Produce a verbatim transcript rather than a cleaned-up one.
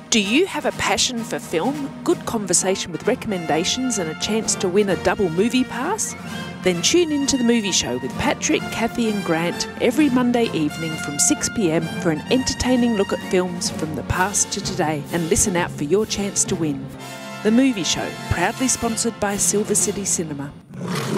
Do you have a passion for film, good conversation with recommendations and a chance to win a double movie pass? Then tune in to The Movie Show with Patrick, Kathy and Grant every Monday evening from six p m for an entertaining look at films from the past to today, and listen out for your chance to win. The Movie Show, proudly sponsored by Silver City Cinema.